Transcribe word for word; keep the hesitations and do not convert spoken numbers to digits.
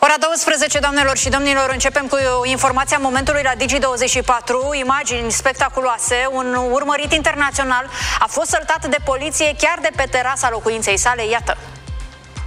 Ora douăsprezece, doamnelor și domnilor, începem cu informația momentului la Digi douăzeci și patru. Imagini spectaculoase. Un urmărit internațional a fost săltat de poliție chiar de pe terasa locuinței sale. Iată.